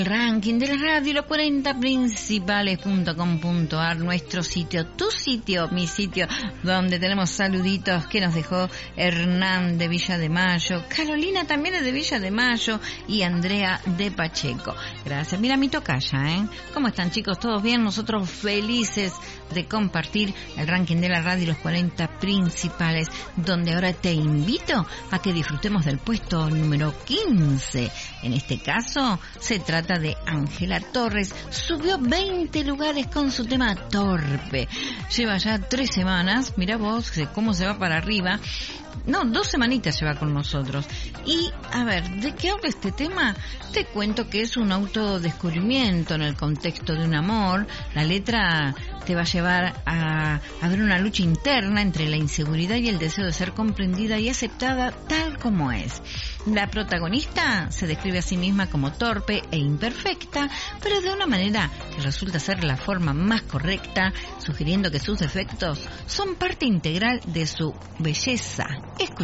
Ranking de la radio, los 40 principales.com.ar, nuestro sitio, tu sitio, mi sitio, donde tenemos saluditos que nos dejó Hernán de Villa de Mayo, Carolina también es de Villa de Mayo y Andrea de Pacheco. Gracias. Mira mi tocaya, ¿Cómo están, chicos? ¿Todos bien? Nosotros felices de compartir el ranking de la radio, los 40 principales, donde ahora te invito a que disfrutemos del puesto número 15. En este caso, se trata de Ángela Torres. Subió 20 lugares con su tema Torpe. Lleva ya 3 semanas, mira vos cómo se va para arriba. No, 2 semanitas lleva con nosotros. Y, a ver, ¿de qué habla este tema? Te cuento que es un autodescubrimiento en el contexto de un amor. La letra te va a llevar a ver una lucha interna entre la inseguridad y el deseo de ser comprendida y aceptada tal como es. La protagonista se describe a sí misma como torpe e imperfecta, pero de una manera que resulta ser la forma más correcta, sugiriendo que sus defectos son parte integral de su belleza.